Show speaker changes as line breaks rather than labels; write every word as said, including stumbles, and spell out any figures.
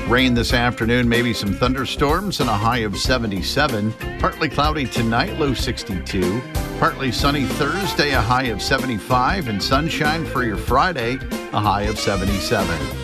Rain this afternoon, maybe some thunderstorms, and a high of seventy-seven. Partly cloudy tonight, low sixty-two. Partly sunny Thursday, a high of seventy-five. And sunshine for your Friday, a high of seventy-seven.